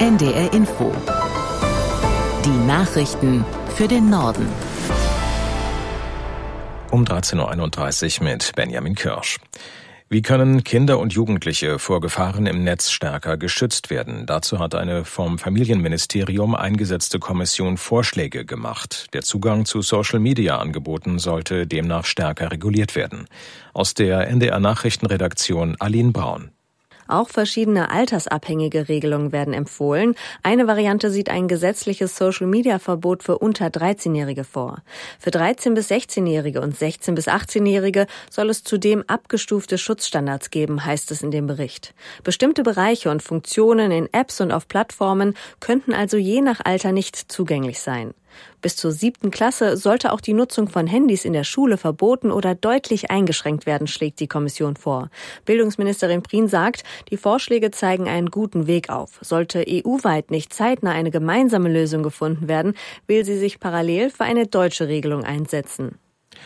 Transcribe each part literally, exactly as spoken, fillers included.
N D R Info. Die Nachrichten für den Norden. Um dreizehn Uhr einunddreißig mit Benjamin Kirsch. Wie können Kinder und Jugendliche vor Gefahren im Netz stärker geschützt werden? Dazu hat eine vom Familienministerium eingesetzte Kommission Vorschläge gemacht. Der Zugang zu Social-Media-Angeboten sollte demnach stärker reguliert werden. Aus der N D R-Nachrichtenredaktion Aline Braun. Auch verschiedene altersabhängige Regelungen werden empfohlen. Eine Variante sieht ein gesetzliches Social-Media-Verbot für unter dreizehnjährige vor. Für dreizehn- bis sechzehnjährige und sechzehn- bis achtzehnjährige soll es zudem abgestufte Schutzstandards geben, heißt es in dem Bericht. Bestimmte Bereiche und Funktionen in Apps und auf Plattformen könnten also je nach Alter nicht zugänglich sein. Bis zur siebten Klasse sollte auch die Nutzung von Handys in der Schule verboten oder deutlich eingeschränkt werden, schlägt die Kommission vor. Bildungsministerin Prien sagt, die Vorschläge zeigen einen guten Weg auf. Sollte E U-weit nicht zeitnah eine gemeinsame Lösung gefunden werden, will sie sich parallel für eine deutsche Regelung einsetzen.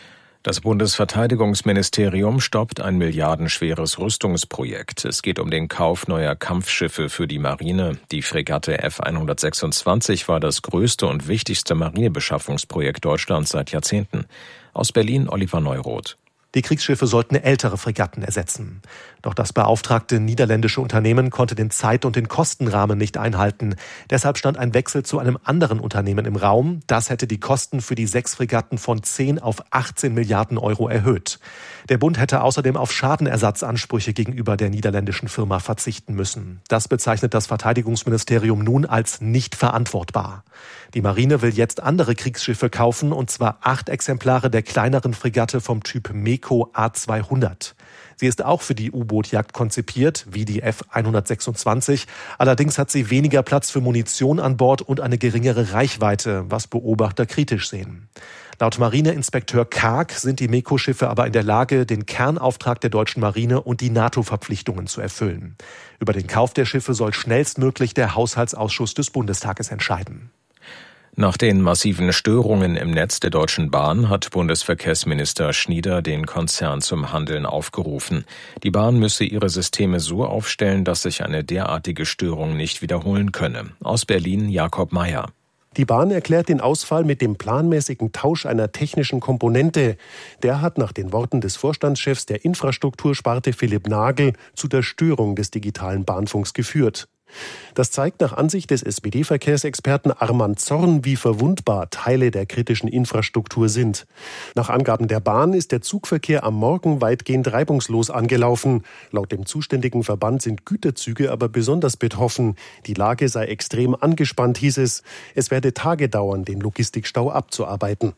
Das Bundesverteidigungsministerium stoppt ein milliardenschweres Rüstungsprojekt. Es geht um den Kauf neuer Kampfschiffe für die Marine. Die Fregatte F hundertsechsundzwanzig war das größte und wichtigste Marinebeschaffungsprojekt Deutschlands seit Jahrzehnten. Aus Berlin Oliver Neuroth. Die Kriegsschiffe sollten ältere Fregatten ersetzen. Doch das beauftragte niederländische Unternehmen konnte den Zeit- und den Kostenrahmen nicht einhalten. Deshalb stand ein Wechsel zu einem anderen Unternehmen im Raum. Das hätte die Kosten für die sechs Fregatten von zehn auf achtzehn Milliarden Euro erhöht. Der Bund hätte außerdem auf Schadenersatzansprüche gegenüber der niederländischen Firma verzichten müssen. Das bezeichnet das Verteidigungsministerium nun als nicht verantwortbar. Die Marine will jetzt andere Kriegsschiffe kaufen, und zwar acht Exemplare der kleineren Fregatte vom Typ MEKO A zweihundert. Sie ist auch für die U-Boot-Jagd konzipiert, wie die F hundertsechsundzwanzig. Allerdings hat sie weniger Platz für Munition an Bord und eine geringere Reichweite, was Beobachter kritisch sehen. Laut Marineinspekteur Karg sind die MEKO-Schiffe aber in der Lage, den Kernauftrag der deutschen Marine und die NATO-Verpflichtungen zu erfüllen. Über den Kauf der Schiffe soll schnellstmöglich der Haushaltsausschuss des Bundestages entscheiden. Nach den massiven Störungen im Netz der Deutschen Bahn hat Bundesverkehrsminister Schnieder den Konzern zum Handeln aufgerufen. Die Bahn müsse ihre Systeme so aufstellen, dass sich eine derartige Störung nicht wiederholen könne. Aus Berlin Jakob Mayer. Die Bahn erklärt den Ausfall mit dem planmäßigen Tausch einer technischen Komponente. Der hat nach den Worten des Vorstandschefs der Infrastruktursparte Philipp Nagel zu der Störung des digitalen Bahnfunks geführt. Das zeigt nach Ansicht des S P D-Verkehrsexperten Armand Zorn, wie verwundbar Teile der kritischen Infrastruktur sind. Nach Angaben der Bahn ist der Zugverkehr am Morgen weitgehend reibungslos angelaufen. Laut dem zuständigen Verband sind Güterzüge aber besonders betroffen. Die Lage sei extrem angespannt, hieß es. Es werde Tage dauern, den Logistikstau abzuarbeiten.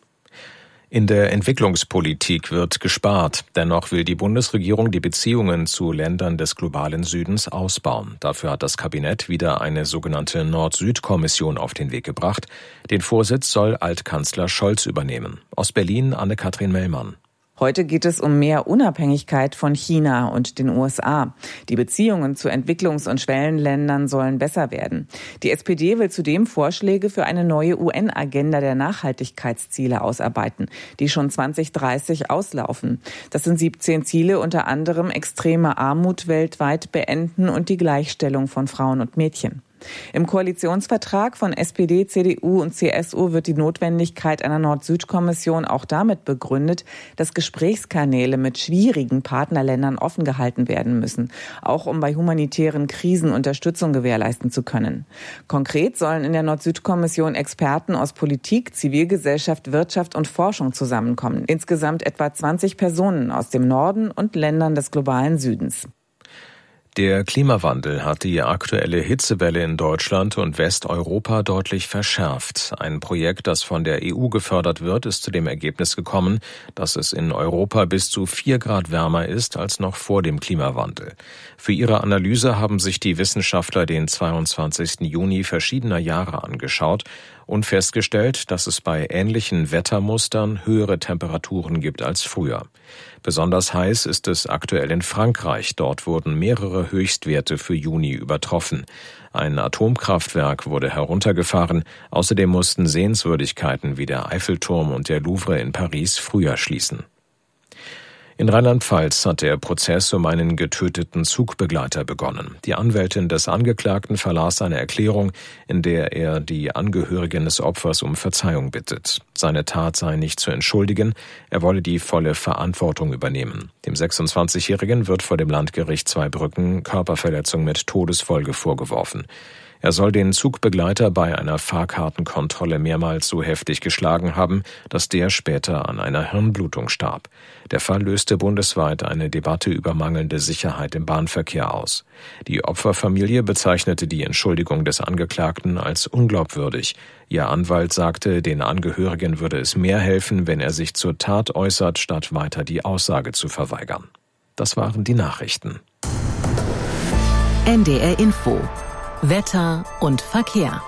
In der Entwicklungspolitik wird gespart. Dennoch will die Bundesregierung die Beziehungen zu Ländern des globalen Südens ausbauen. Dafür hat das Kabinett wieder eine sogenannte Nord-Süd-Kommission auf den Weg gebracht. Den Vorsitz soll Altkanzler Scholz übernehmen. Aus Berlin Anne-Kathrin Mellmann. Heute geht es um mehr Unabhängigkeit von China und den U S A. Die Beziehungen zu Entwicklungs- und Schwellenländern sollen besser werden. Die S P D will zudem Vorschläge für eine neue U N-Agenda der Nachhaltigkeitsziele ausarbeiten, die schon zwanzig dreißig auslaufen. Das sind siebzehn Ziele, unter anderem extreme Armut weltweit beenden und die Gleichstellung von Frauen und Mädchen. Im Koalitionsvertrag von S P D, C D U und C S U wird die Notwendigkeit einer Nord-Süd-Kommission auch damit begründet, dass Gesprächskanäle mit schwierigen Partnerländern offen gehalten werden müssen, auch um bei humanitären Krisen Unterstützung gewährleisten zu können. Konkret sollen in der Nord-Süd-Kommission Experten aus Politik, Zivilgesellschaft, Wirtschaft und Forschung zusammenkommen. Insgesamt etwa zwanzig Personen aus dem Norden und Ländern des globalen Südens. Der Klimawandel hat die aktuelle Hitzewelle in Deutschland und Westeuropa deutlich verschärft. Ein Projekt, das von der E U gefördert wird, ist zu dem Ergebnis gekommen, dass es in Europa bis zu vier Grad wärmer ist als noch vor dem Klimawandel. Für ihre Analyse haben sich die Wissenschaftler den zweiundzwanzigsten Juni verschiedener Jahre angeschaut und festgestellt, dass es bei ähnlichen Wettermustern höhere Temperaturen gibt als früher. Besonders heiß ist es aktuell in Frankreich. Dort wurden mehrere Höchstwerte für Juni übertroffen. Ein Atomkraftwerk wurde heruntergefahren. Außerdem mussten Sehenswürdigkeiten wie der Eiffelturm und der Louvre in Paris früher schließen. In Rheinland-Pfalz hat der Prozess um einen getöteten Zugbegleiter begonnen. Die Anwältin des Angeklagten verlas eine Erklärung, in der er die Angehörigen des Opfers um Verzeihung bittet. Seine Tat sei nicht zu entschuldigen, er wolle die volle Verantwortung übernehmen. Dem sechsundzwanzigjährigen wird vor dem Landgericht Zweibrücken Körperverletzung mit Todesfolge vorgeworfen. Er soll den Zugbegleiter bei einer Fahrkartenkontrolle mehrmals so heftig geschlagen haben, dass der später an einer Hirnblutung starb. Der Fall löste bundesweit eine Debatte über mangelnde Sicherheit im Bahnverkehr aus. Die Opferfamilie bezeichnete die Entschuldigung des Angeklagten als unglaubwürdig. Ihr Anwalt sagte, den Angehörigen würde es mehr helfen, wenn er sich zur Tat äußert, statt weiter die Aussage zu verweigern. Das waren die Nachrichten. N D R Info. Wetter und Verkehr.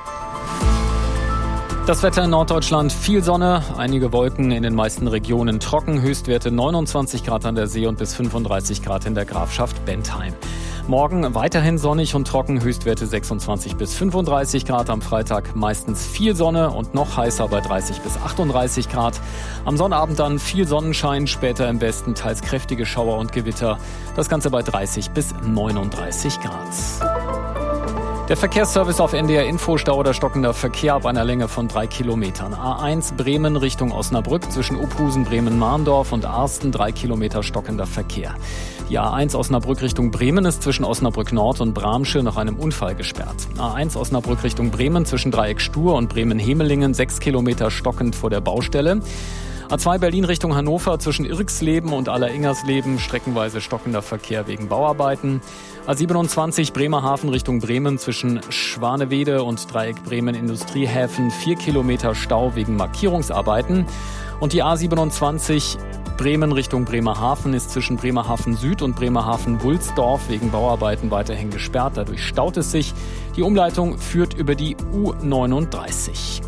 Das Wetter in Norddeutschland, viel Sonne, einige Wolken, in den meisten Regionen trocken, Höchstwerte neunundzwanzig Grad an der See und bis fünfunddreißig Grad in der Grafschaft Bentheim. Morgen weiterhin sonnig und trocken, Höchstwerte sechsundzwanzig bis fünfunddreißig Grad. Am Freitag meistens viel Sonne und noch heißer bei dreißig bis achtunddreißig Grad. Am Sonnabend dann viel Sonnenschein, später im Westen teils kräftige Schauer und Gewitter. Das Ganze bei dreißig bis neununddreißig Grad. Der Verkehrsservice auf N D R Info, Stau oder stockender Verkehr ab einer Länge von drei Kilometern. A eins Bremen Richtung Osnabrück zwischen Uphusen, Bremen-Mahndorf und Arsten drei Kilometer stockender Verkehr. Die A eins Osnabrück Richtung Bremen ist zwischen Osnabrück Nord und Bramsche nach einem Unfall gesperrt. A eins Osnabrück Richtung Bremen zwischen Dreieck Stur und Bremen-Hemelingen sechs Kilometer stockend vor der Baustelle. A zwei Berlin Richtung Hannover zwischen Irxleben und Alleringers-Leben streckenweise stockender Verkehr wegen Bauarbeiten. A siebenundzwanzig Bremerhaven Richtung Bremen zwischen Schwanewede und Dreieck Bremen Industriehäfen vier Kilometer Stau wegen Markierungsarbeiten. Und die A siebenundzwanzig Bremen Richtung Bremerhaven ist zwischen Bremerhaven Süd und Bremerhaven Wulsdorf wegen Bauarbeiten weiterhin gesperrt. Dadurch staut es sich. Die Umleitung führt über die U neununddreißig.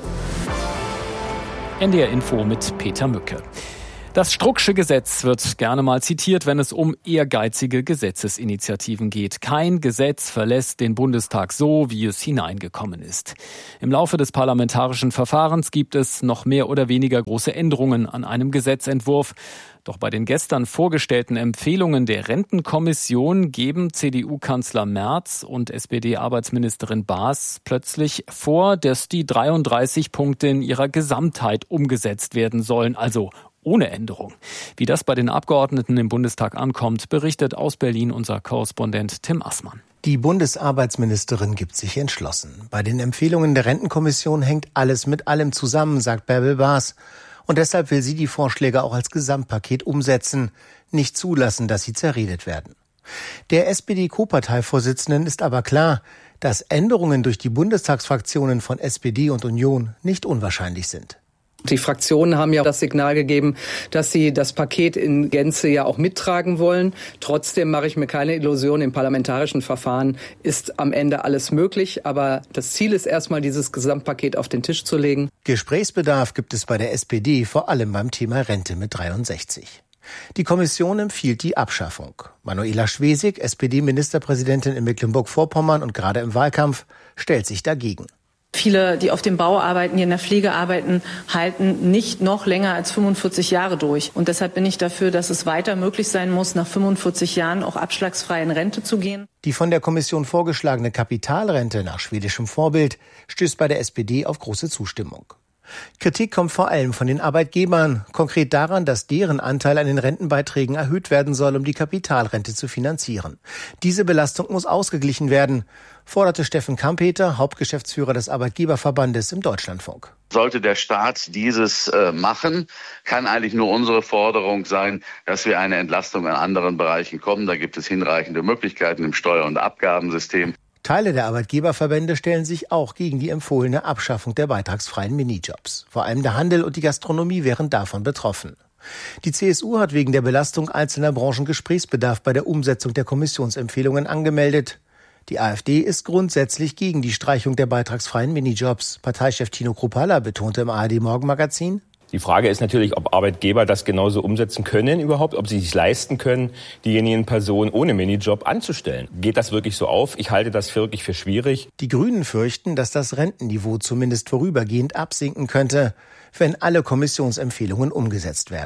N D R Info mit Peter Mücke. Das Strucksche Gesetz wird gerne mal zitiert, wenn es um ehrgeizige Gesetzesinitiativen geht. Kein Gesetz verlässt den Bundestag so, wie es hineingekommen ist. Im Laufe des parlamentarischen Verfahrens gibt es noch mehr oder weniger große Änderungen an einem Gesetzentwurf. Doch bei den gestern vorgestellten Empfehlungen der Rentenkommission geben C D U-Kanzler Merz und S P D-Arbeitsministerin Baas plötzlich vor, dass die dreiunddreißig Punkte in ihrer Gesamtheit umgesetzt werden sollen, also ohne Änderung. Wie das bei den Abgeordneten im Bundestag ankommt, berichtet aus Berlin unser Korrespondent Tim Assmann. Die Bundesarbeitsministerin gibt sich entschlossen. Bei den Empfehlungen der Rentenkommission hängt alles mit allem zusammen, sagt Bärbel Baas. Und deshalb will sie die Vorschläge auch als Gesamtpaket umsetzen, nicht zulassen, dass sie zerredet werden. Der S P D-Co-Parteivorsitzenden ist aber klar, dass Änderungen durch die Bundestagsfraktionen von S P D und Union nicht unwahrscheinlich sind. Die Fraktionen haben ja das Signal gegeben, dass sie das Paket in Gänze ja auch mittragen wollen. Trotzdem mache ich mir keine Illusion, im parlamentarischen Verfahren ist am Ende alles möglich. Aber das Ziel ist erstmal, dieses Gesamtpaket auf den Tisch zu legen. Gesprächsbedarf gibt es bei der S P D, vor allem beim Thema Rente mit dreiundsechzig. Die Kommission empfiehlt die Abschaffung. Manuela Schwesig, S P D-Ministerpräsidentin in Mecklenburg-Vorpommern und gerade im Wahlkampf, stellt sich dagegen. Viele, die auf dem Bau arbeiten, die in der Pflege arbeiten, halten nicht noch länger als fünfundvierzig Jahre durch. Und deshalb bin ich dafür, dass es weiter möglich sein muss, nach fünfundvierzig Jahren auch abschlagsfrei in Rente zu gehen. Die von der Kommission vorgeschlagene Kapitalrente nach schwedischem Vorbild stößt bei der S P D auf große Zustimmung. Kritik kommt vor allem von den Arbeitgebern, konkret daran, dass deren Anteil an den Rentenbeiträgen erhöht werden soll, um die Kapitalrente zu finanzieren. Diese Belastung muss ausgeglichen werden, forderte Steffen Kampeter, Hauptgeschäftsführer des Arbeitgeberverbandes, im Deutschlandfunk. Sollte der Staat dieses äh, machen, kann eigentlich nur unsere Forderung sein, dass wir eine Entlastung in anderen Bereichen kommen. Da gibt es hinreichende Möglichkeiten im Steuer- und Abgabensystem. Teile der Arbeitgeberverbände stellen sich auch gegen die empfohlene Abschaffung der beitragsfreien Minijobs. Vor allem der Handel und die Gastronomie wären davon betroffen. Die C S U hat wegen der Belastung einzelner Branchen Gesprächsbedarf bei der Umsetzung der Kommissionsempfehlungen angemeldet. Die AfD ist grundsätzlich gegen die Streichung der beitragsfreien Minijobs. Parteichef Tino Kruppalla betonte im A R D-Morgenmagazin: Die Frage ist natürlich, ob Arbeitgeber das genauso umsetzen können überhaupt, ob sie sich leisten können, diejenigen Personen ohne Minijob anzustellen. Geht das wirklich so auf? Ich halte das wirklich für schwierig. Die Grünen fürchten, dass das Rentenniveau zumindest vorübergehend absinken könnte, wenn alle Kommissionsempfehlungen umgesetzt werden.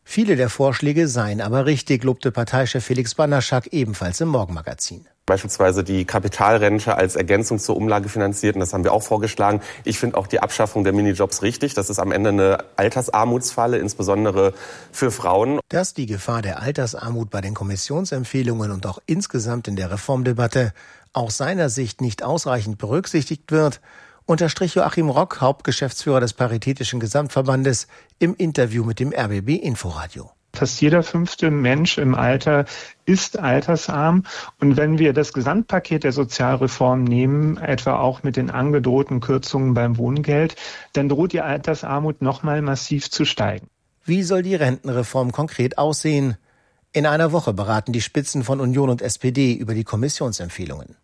Viele der Vorschläge seien aber richtig, lobte Parteichef Felix Banderschak ebenfalls im Morgenmagazin. Beispielsweise die Kapitalrente als Ergänzung zur Umlage finanziert, und das haben wir auch vorgeschlagen. Ich finde auch die Abschaffung der Minijobs richtig. Das ist am Ende eine Altersarmutsfalle, insbesondere für Frauen. Dass die Gefahr der Altersarmut bei den Kommissionsempfehlungen und auch insgesamt in der Reformdebatte aus seiner Sicht nicht ausreichend berücksichtigt wird, unterstrich Joachim Rock, Hauptgeschäftsführer des Paritätischen Gesamtverbandes, im Interview mit dem R B B Inforadio. Fast jeder fünfte Mensch im Alter ist altersarm. Und wenn wir das Gesamtpaket der Sozialreform nehmen, etwa auch mit den angedrohten Kürzungen beim Wohngeld, dann droht die Altersarmut nochmal massiv zu steigen. Wie soll die Rentenreform konkret aussehen? In einer Woche beraten die Spitzen von Union und S P D über die Kommissionsempfehlungen.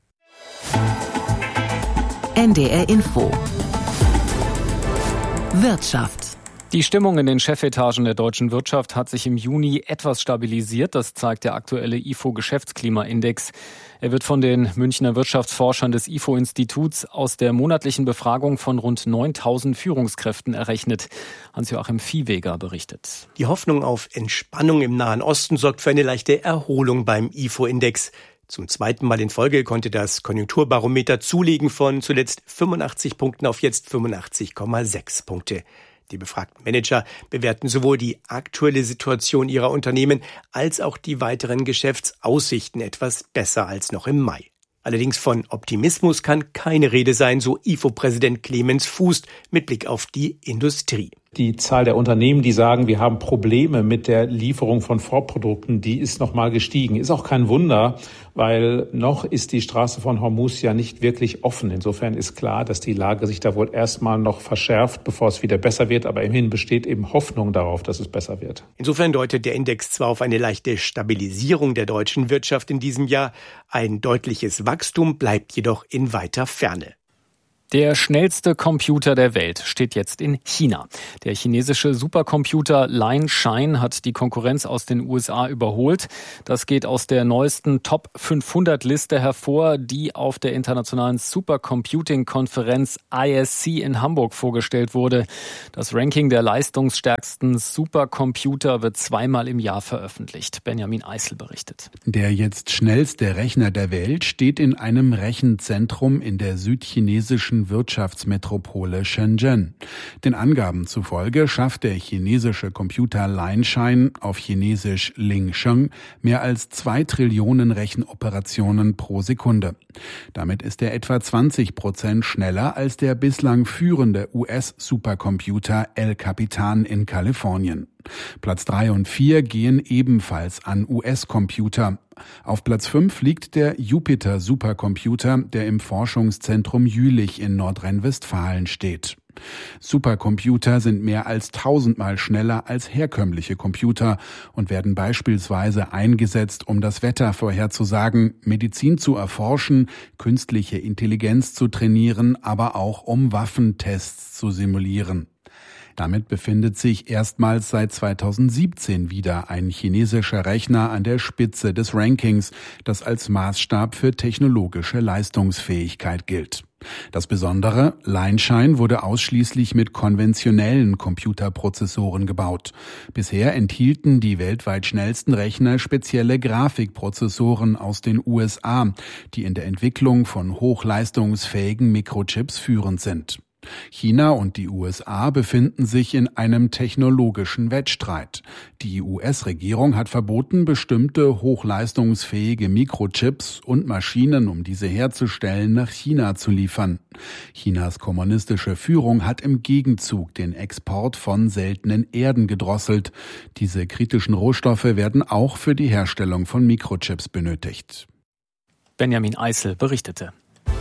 N D R Info. Wirtschaft. Die Stimmung in den Chefetagen der deutschen Wirtschaft hat sich im Juni etwas stabilisiert. Das zeigt der aktuelle I F O-Geschäftsklimaindex. Er wird von den Münchner Wirtschaftsforschern des I F O-Instituts aus der monatlichen Befragung von rund neuntausend Führungskräften errechnet. Hans-Joachim Viehweger berichtet. Die Hoffnung auf Entspannung im Nahen Osten sorgt für eine leichte Erholung beim I F O-Index. Zum zweiten Mal in Folge konnte das Konjunkturbarometer zulegen von zuletzt fünfundachtzig Punkten auf jetzt fünfundachtzig Komma sechs Punkte. Die befragten Manager bewerten sowohl die aktuelle Situation ihrer Unternehmen als auch die weiteren Geschäftsaussichten etwas besser als noch im Mai. Allerdings von Optimismus kann keine Rede sein, so I F O-Präsident Clemens Fußt mit Blick auf die Industrie. Die Zahl der Unternehmen, die sagen, wir haben Probleme mit der Lieferung von Vorprodukten, die ist nochmal gestiegen. Ist auch kein Wunder, weil noch ist die Straße von Hormuz ja nicht wirklich offen. Insofern ist klar, dass die Lage sich da wohl erstmal noch verschärft, bevor es wieder besser wird. Aber immerhin besteht eben Hoffnung darauf, dass es besser wird. Insofern deutet der Index zwar auf eine leichte Stabilisierung der deutschen Wirtschaft in diesem Jahr, ein deutliches Wachstum bleibt jedoch in weiter Ferne. Der schnellste Computer der Welt steht jetzt in China. Der chinesische Supercomputer Lianshine hat die Konkurrenz aus den U S A überholt. Das geht aus der neuesten Top fünfhundert Liste hervor, die auf der internationalen Supercomputing-Konferenz I S C in Hamburg vorgestellt wurde. Das Ranking der leistungsstärksten Supercomputer wird zweimal im Jahr veröffentlicht. Benjamin Eisel berichtet. Der jetzt schnellste Rechner der Welt steht in einem Rechenzentrum in der südchinesischen Wirtschaftsmetropole Shenzhen. Den Angaben zufolge schafft der chinesische Computer Lianshine, auf Chinesisch Lingsheng, mehr als zwei Trillionen Rechenoperationen pro Sekunde. Damit ist er etwa zwanzig Prozent schneller als der bislang führende U S-Supercomputer El Capitan in Kalifornien. Platz drei und vier gehen ebenfalls an U S-Computer. Auf Platz fünf liegt der Jupiter-Supercomputer, der im Forschungszentrum Jülich in Nordrhein-Westfalen steht. Supercomputer sind mehr als tausendmal schneller als herkömmliche Computer und werden beispielsweise eingesetzt, um das Wetter vorherzusagen, Medizin zu erforschen, künstliche Intelligenz zu trainieren, aber auch um Waffentests zu simulieren. Damit befindet sich erstmals seit zweitausendsiebzehn wieder ein chinesischer Rechner an der Spitze des Rankings, das als Maßstab für technologische Leistungsfähigkeit gilt. Das Besondere, Lianshine wurde ausschließlich mit konventionellen Computerprozessoren gebaut. Bisher enthielten die weltweit schnellsten Rechner spezielle Grafikprozessoren aus den U S A, die in der Entwicklung von hochleistungsfähigen Mikrochips führend sind. China und die U S A befinden sich in einem technologischen Wettstreit. Die U S-Regierung hat verboten, bestimmte hochleistungsfähige Mikrochips und Maschinen, um diese herzustellen, nach China zu liefern. Chinas kommunistische Führung hat im Gegenzug den Export von seltenen Erden gedrosselt. Diese kritischen Rohstoffe werden auch für die Herstellung von Mikrochips benötigt. Benjamin Eisel berichtete.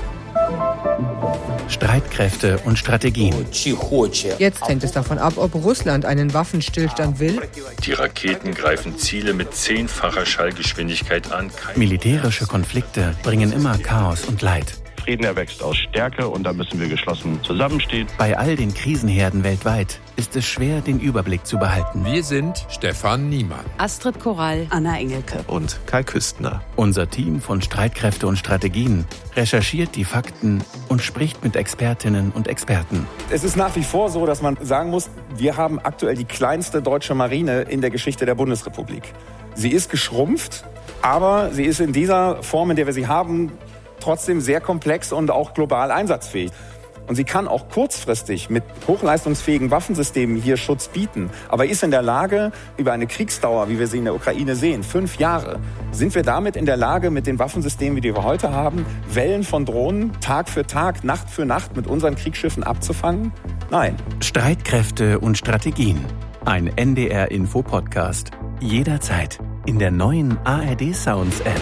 Streitkräfte und Strategien. Jetzt hängt es davon ab, ob Russland einen Waffenstillstand will. Die Raketen greifen Ziele mit zehnfacher Schallgeschwindigkeit an. Militärische Konflikte bringen immer Chaos und Leid. Frieden erwächst aus Stärke und da müssen wir geschlossen zusammenstehen. Bei all den Krisenherden weltweit ist es schwer, den Überblick zu behalten. Wir sind Stefan Niemann, Astrid Korall, Anna Engelke und Kai Küstner. Unser Team von Streitkräfte und Strategien recherchiert die Fakten und spricht mit Expertinnen und Experten. Es ist nach wie vor so, dass man sagen muss, wir haben aktuell die kleinste deutsche Marine in der Geschichte der Bundesrepublik. Sie ist geschrumpft, aber sie ist in dieser Form, in der wir sie haben, trotzdem sehr komplex und auch global einsatzfähig. Und sie kann auch kurzfristig mit hochleistungsfähigen Waffensystemen hier Schutz bieten. Aber ist in der Lage, über eine Kriegsdauer, wie wir sie in der Ukraine sehen, fünf Jahre, sind wir damit in der Lage, mit den Waffensystemen, die wir heute haben, Wellen von Drohnen Tag für Tag, Nacht für Nacht mit unseren Kriegsschiffen abzufangen? Nein. Streitkräfte und Strategien. Ein N D R-Info-Podcast. Jederzeit in der neuen A R D Sounds App.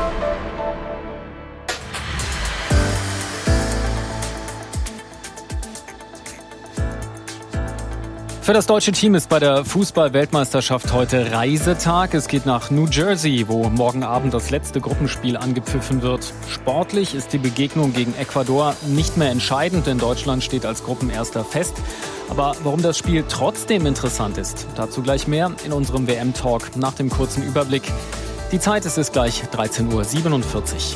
Für das deutsche Team ist bei der Fußball-Weltmeisterschaft heute Reisetag. Es geht nach New Jersey, wo morgen Abend das letzte Gruppenspiel angepfiffen wird. Sportlich ist die Begegnung gegen Ecuador nicht mehr entscheidend, denn Deutschland steht als Gruppenerster fest. Aber warum das Spiel trotzdem interessant ist, dazu gleich mehr in unserem W M-Talk nach dem kurzen Überblick. Die Zeit ist es gleich dreizehn Uhr siebenundvierzig.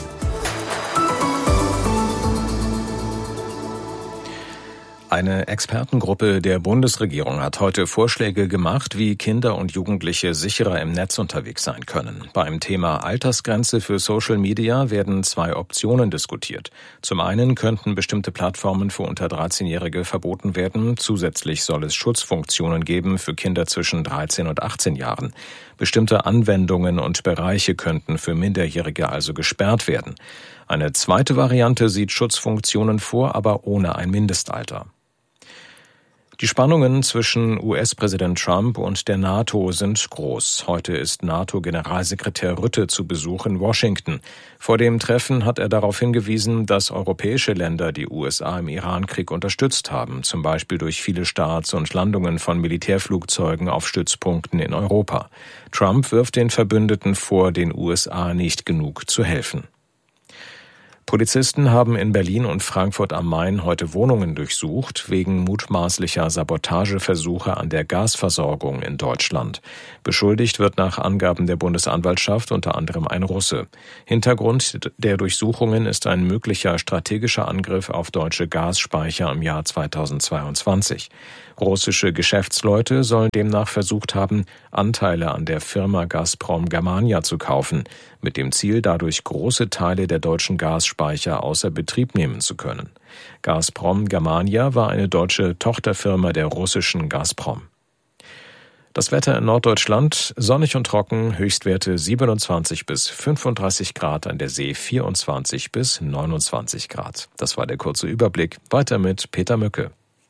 Eine Expertengruppe der Bundesregierung hat heute Vorschläge gemacht, wie Kinder und Jugendliche sicherer im Netz unterwegs sein können. Beim Thema Altersgrenze für Social Media werden zwei Optionen diskutiert. Zum einen könnten bestimmte Plattformen für unter dreizehnjährige verboten werden. Zusätzlich soll es Schutzfunktionen geben für Kinder zwischen dreizehn und achtzehn Jahren. Bestimmte Anwendungen und Bereiche könnten für Minderjährige also gesperrt werden. Eine zweite Variante sieht Schutzfunktionen vor, aber ohne ein Mindestalter. Die Spannungen zwischen U S-Präsident Trump und der NATO sind groß. Heute ist NATO-Generalsekretär Rutte zu Besuch in Washington. Vor dem Treffen hat er darauf hingewiesen, dass europäische Länder die U S A im Iran-Krieg unterstützt haben, zum Beispiel durch viele Starts und Landungen von Militärflugzeugen auf Stützpunkten in Europa. Trump wirft den Verbündeten vor, den U S A nicht genug zu helfen. Polizisten haben in Berlin und Frankfurt am Main heute Wohnungen durchsucht, wegen mutmaßlicher Sabotageversuche an der Gasversorgung in Deutschland. Beschuldigt wird nach Angaben der Bundesanwaltschaft unter anderem ein Russe. Hintergrund der Durchsuchungen ist ein möglicher strategischer Angriff auf deutsche Gasspeicher im Jahr zweitausendzweiundzwanzig. Russische Geschäftsleute sollen demnach versucht haben, Anteile an der Firma Gazprom Germania zu kaufen, mit dem Ziel, dadurch große Teile der deutschen Gasspeicher außer Betrieb nehmen zu können. Gazprom Germania war eine deutsche Tochterfirma der russischen Gazprom. Das Wetter in Norddeutschland sonnig und trocken, Höchstwerte siebenundzwanzig bis fünfunddreißig Grad, an der See vierundzwanzig bis neunundzwanzig Grad. Das war der kurze Überblick. Weiter mit Peter Mücke.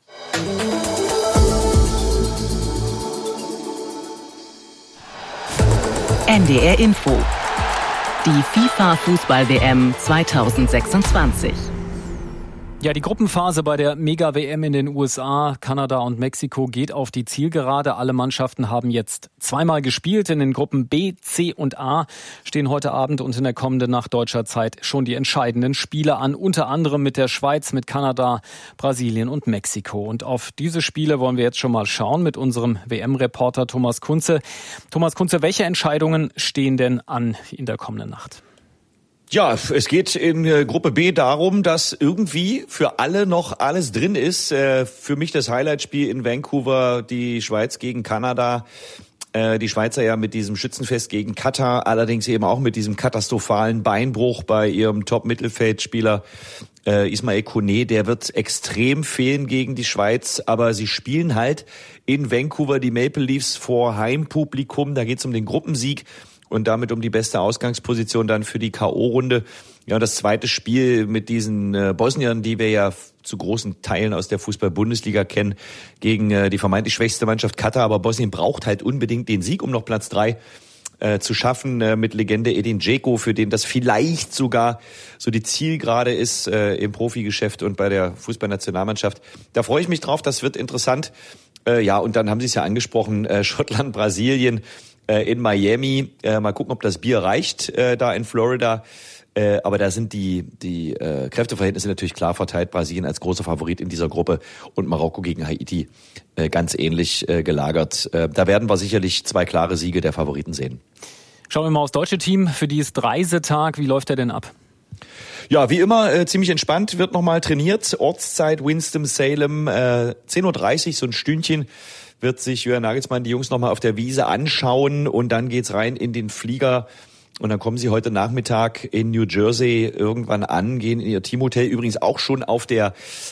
N D R Info. Die FIFA-Fußball-W M zweitausendsechsundzwanzig. Ja, die Gruppenphase bei der Mega-W M in den U S A, Kanada und Mexiko geht auf die Zielgerade. Alle Mannschaften haben jetzt zweimal gespielt. In den Gruppen B, C und A stehen heute Abend und in der kommenden Nacht deutscher Zeit schon die entscheidenden Spiele an. Unter anderem mit der Schweiz, mit Kanada, Brasilien und Mexiko. Und auf diese Spiele wollen wir jetzt schon mal schauen mit unserem W M-Reporter Thomas Kunze. Thomas Kunze, welche Entscheidungen stehen denn an in der kommenden Nacht? Ja, es geht in Gruppe B darum, dass irgendwie für alle noch alles drin ist. Für mich das Highlightspiel in Vancouver, die Schweiz gegen Kanada. Die Schweizer ja mit diesem Schützenfest gegen Katar, allerdings eben auch mit diesem katastrophalen Beinbruch bei ihrem Top-Mittelfeldspieler Ismail Koné. Der wird extrem fehlen gegen die Schweiz, aber sie spielen halt in Vancouver die Maple Leafs vor Heimpublikum. Da geht es um den Gruppensieg und damit um die beste Ausgangsposition dann für die K O-Runde. Ja, das zweite Spiel mit diesen äh, Bosniern, die wir ja zu großen Teilen aus der Fußball-Bundesliga kennen, gegen äh, die vermeintlich schwächste Mannschaft Katar. Aber Bosnien braucht halt unbedingt den Sieg, um noch Platz drei äh, zu schaffen, äh, mit Legende Edin Dzeko, für den das vielleicht sogar so die Zielgerade ist äh, im Profigeschäft und bei der Fußballnationalmannschaft. Da freue ich mich drauf, das wird interessant. Äh, ja, und dann haben Sie es ja angesprochen, äh, Schottland, Brasilien, in Miami. Äh, mal gucken, ob das Bier reicht, äh, da in Florida. Äh, aber da sind die, die äh, Kräfteverhältnisse natürlich klar verteilt. Brasilien als großer Favorit in dieser Gruppe und Marokko gegen Haiti äh, ganz ähnlich äh, gelagert. Äh, da werden wir sicherlich zwei klare Siege der Favoriten sehen. Schauen wir mal aufs deutsche Team. Für die ist Reisetag. Wie läuft der denn ab? Ja, wie immer äh, ziemlich entspannt, wird nochmal trainiert. Ortszeit Winston-Salem, äh, zehn Uhr dreißig, so ein Stündchen, wird sich Julian Nagelsmann die Jungs nochmal auf der Wiese anschauen und dann geht's rein in den Flieger. Und dann kommen sie heute Nachmittag in New Jersey irgendwann an, gehen in ihr Teamhotel, übrigens auch schon auf der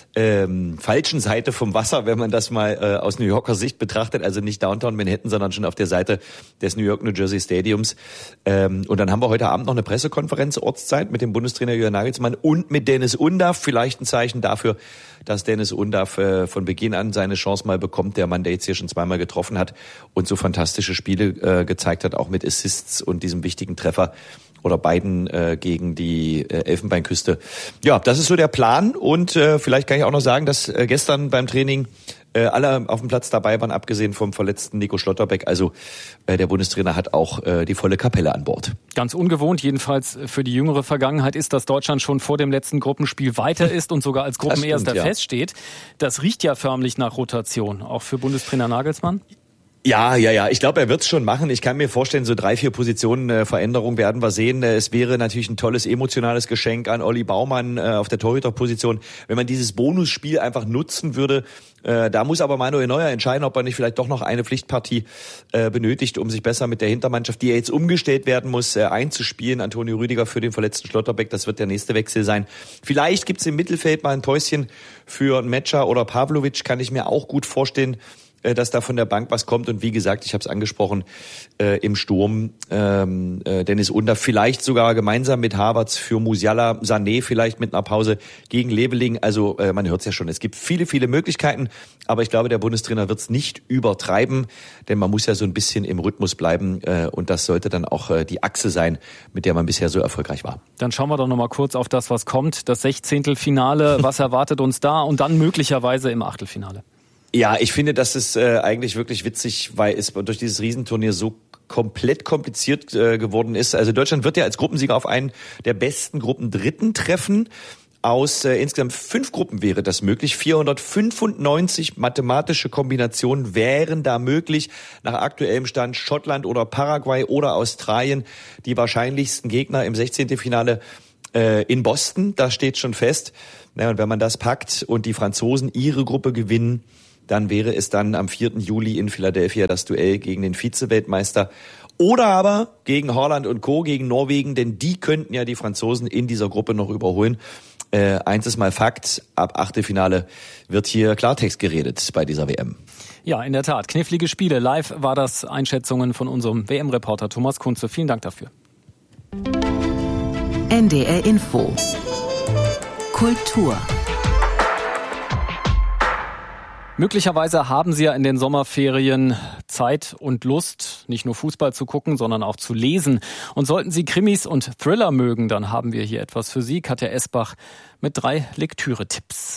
ähm, falschen Seite vom Wasser, wenn man das mal äh, aus New Yorker Sicht betrachtet, also nicht Downtown Manhattan, sondern schon auf der Seite des New York New Jersey Stadiums. Ähm, und dann haben wir heute Abend noch eine Pressekonferenz, Ortszeit, mit dem Bundestrainer Julian Nagelsmann und mit Dennis Undaff. Vielleicht ein Zeichen dafür, dass Dennis Undaff äh, von Beginn an seine Chance mal bekommt, der Mann, der jetzt hier schon zweimal getroffen hat und so fantastische Spiele äh, gezeigt hat, auch mit Assists und diesem wichtigen Treffer oder beiden äh, gegen die äh, Elfenbeinküste. Ja, das ist so der Plan und äh, vielleicht kann ich auch noch sagen, dass äh, gestern beim Training äh, alle auf dem Platz dabei waren, abgesehen vom verletzten Nico Schlotterbeck. Also äh, der Bundestrainer hat auch äh, die volle Kapelle an Bord. Ganz ungewohnt, jedenfalls für die jüngere Vergangenheit, ist, dass Deutschland schon vor dem letzten Gruppenspiel weiter ist und sogar als Gruppenerster stimmt, ja. feststeht. Das riecht ja förmlich nach Rotation, auch für Bundestrainer Nagelsmann. Ja, ja, ja. Ich glaube, er wird es schon machen. Ich kann mir vorstellen, so drei, vier Positionen äh, Veränderung werden wir sehen. Es wäre natürlich ein tolles emotionales Geschenk an Olli Baumann äh, auf der Torhüterposition, wenn man dieses Bonusspiel einfach nutzen würde. Äh, da muss aber Manuel Neuer entscheiden, ob er nicht vielleicht doch noch eine Pflichtpartie äh, benötigt, um sich besser mit der Hintermannschaft, die ja jetzt umgestellt werden muss, äh, einzuspielen. Antonio Rüdiger für den verletzten Schlotterbeck, das wird der nächste Wechsel sein. Vielleicht gibt's im Mittelfeld mal ein Päuschen für Metscher oder Pavlovic, kann ich mir auch gut vorstellen, dass da von der Bank was kommt. Und wie gesagt, ich habe es angesprochen, äh, im Sturm ähm, äh, Dennis Undaff, vielleicht sogar gemeinsam mit Havertz für Musiala, Sané vielleicht mit einer Pause gegen Leveling. Also äh, man hört es ja schon, es gibt viele, viele Möglichkeiten. Aber ich glaube, der Bundestrainer wird es nicht übertreiben, denn man muss ja so ein bisschen im Rhythmus bleiben. Äh, und das sollte dann auch äh, die Achse sein, mit der man bisher so erfolgreich war. Dann schauen wir doch noch mal kurz auf das, was kommt. Das Sechzehntelfinale, was erwartet uns da? Und dann möglicherweise im Achtelfinale. Ja, ich finde, das ist äh, eigentlich wirklich witzig, weil es durch dieses Riesenturnier so komplett kompliziert äh, geworden ist. Also Deutschland wird ja als Gruppensieger auf einen der besten Gruppendritten treffen. Aus äh, insgesamt fünf Gruppen wäre das möglich. vierhundertfünfundneunzig mathematische Kombinationen wären da möglich. Nach aktuellem Stand Schottland oder Paraguay oder Australien die wahrscheinlichsten Gegner im Sechzehntelfinale äh, in Boston. Das steht schon fest. Naja, und wenn man das packt und die Franzosen ihre Gruppe gewinnen, dann wäre es dann am vierten Juli in Philadelphia das Duell gegen den Vize-Weltmeister oder aber gegen Holland und Co., gegen Norwegen, denn die könnten ja die Franzosen in dieser Gruppe noch überholen. Äh, eins ist mal Fakt, ab Achtelfinale wird hier Klartext geredet bei dieser W M. Ja, in der Tat, knifflige Spiele. Live war das Einschätzungen von unserem W M-Reporter Thomas Kunze. Vielen Dank dafür. N D R Info. Kultur. Möglicherweise haben Sie ja in den Sommerferien Zeit und Lust, nicht nur Fußball zu gucken, sondern auch zu lesen. Und sollten Sie Krimis und Thriller mögen, dann haben wir hier etwas für Sie. Katja Esbach mit drei Lektüre-Tipps.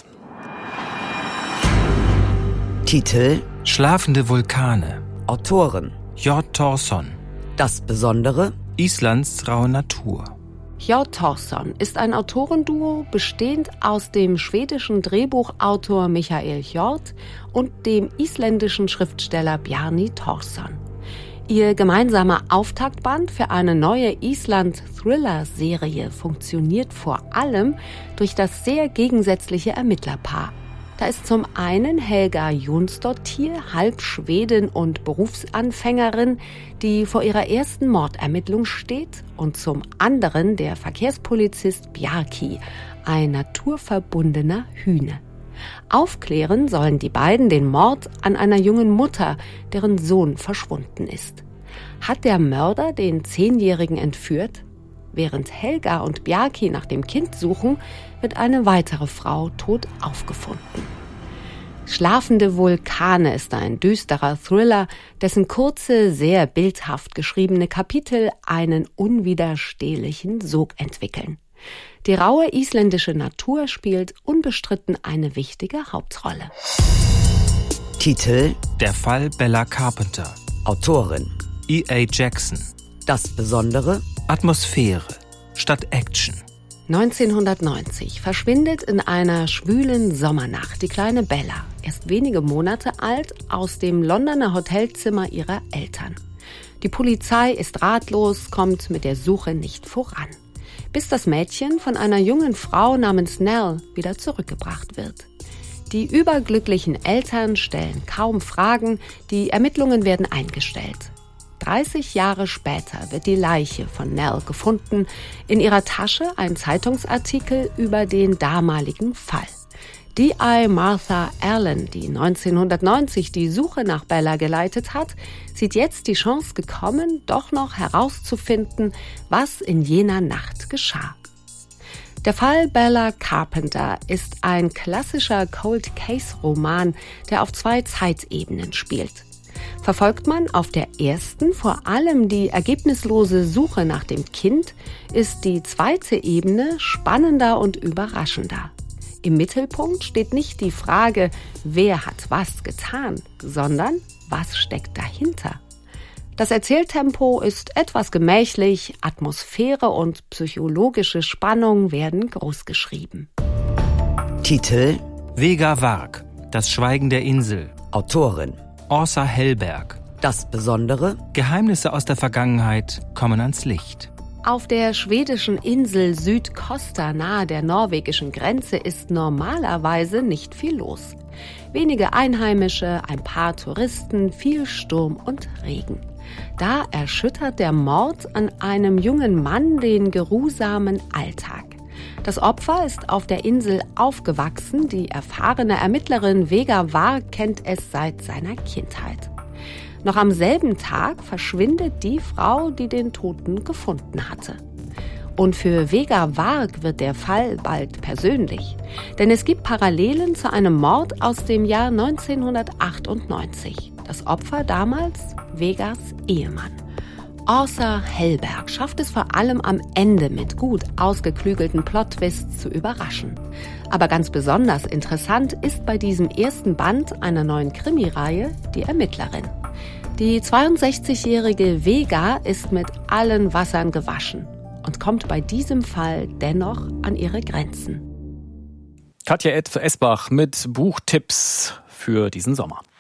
Titel: Schlafende Vulkane. Autoren: J. Thorsson. Das Besondere: Islands raue Natur. J. Thorsson ist ein Autorenduo, bestehend aus dem schwedischen Drehbuchautor Michael Hjort und dem isländischen Schriftsteller Bjarni Thorsson. Ihr gemeinsamer Auftaktband für eine neue Island-Thriller-Serie funktioniert vor allem durch das sehr gegensätzliche Ermittlerpaar. Da ist zum einen Helga Jonsdottir, halb Schwedin und Berufsanfängerin, die vor ihrer ersten Mordermittlung steht, und zum anderen der Verkehrspolizist Bjarki, ein naturverbundener Hühne. Aufklären sollen die beiden den Mord an einer jungen Mutter, deren Sohn verschwunden ist. Hat der Mörder den Zehnjährigen entführt? Während Helga und Bjarki nach dem Kind suchen, wird eine weitere Frau tot aufgefunden. Schlafende Vulkane ist ein düsterer Thriller, dessen kurze, sehr bildhaft geschriebene Kapitel einen unwiderstehlichen Sog entwickeln. Die raue isländische Natur spielt unbestritten eine wichtige Hauptrolle. Titel: Der Fall Bella Carpenter. Autorin: E A Jackson. Das Besondere: Atmosphäre. statt Action. neunzehnhundertneunzig verschwindet in einer schwülen Sommernacht die kleine Bella, erst wenige Monate alt, aus dem Londoner Hotelzimmer ihrer Eltern. Die Polizei ist ratlos, kommt mit der Suche nicht voran, bis das Mädchen von einer jungen Frau namens Nell wieder zurückgebracht wird. Die überglücklichen Eltern stellen kaum Fragen, die Ermittlungen werden eingestellt. dreißig Jahre später wird die Leiche von Nell gefunden, in ihrer Tasche ein Zeitungsartikel über den damaligen Fall. D I Martha Allen, die neunzehnhundertneunzig die Suche nach Bella geleitet hat, sieht jetzt die Chance gekommen, doch noch herauszufinden, was in jener Nacht geschah. Der Fall Bella Carpenter ist ein klassischer Cold-Case-Roman, der auf zwei Zeitebenen spielt. Verfolgt man auf der ersten vor allem die ergebnislose Suche nach dem Kind, ist die zweite Ebene spannender und überraschender. Im Mittelpunkt steht nicht die Frage, wer hat was getan, sondern was steckt dahinter. Das Erzähltempo ist etwas gemächlich, Atmosphäre und psychologische Spannung werden großgeschrieben. Titel: Vega Varg, Das Schweigen der Insel. Autorin: Åsa Hellberg. Das Besondere: Geheimnisse aus der Vergangenheit kommen ans Licht. Auf der schwedischen Insel Südkosta nahe der norwegischen Grenze ist normalerweise nicht viel los. Wenige Einheimische, ein paar Touristen, viel Sturm und Regen. Da erschüttert der Mord an einem jungen Mann den geruhsamen Alltag. Das Opfer ist auf der Insel aufgewachsen. Die erfahrene Ermittlerin Vega Varg kennt es seit seiner Kindheit. Noch am selben Tag verschwindet die Frau, die den Toten gefunden hatte. Und für Vega Varg wird der Fall bald persönlich. Denn es gibt Parallelen zu einem Mord aus dem Jahr neunzehnhundertachtundneunzig. Das Opfer damals Vegas Ehemann. Åsa Hellberg schafft es vor allem am Ende mit gut ausgeklügelten Plot-Twists zu überraschen. Aber ganz besonders interessant ist bei diesem ersten Band einer neuen Krimireihe die Ermittlerin. Die zweiundsechzigjährige Vega ist mit allen Wassern gewaschen und kommt bei diesem Fall dennoch an ihre Grenzen. Katja Esbach mit Buchtipps für diesen Sommer.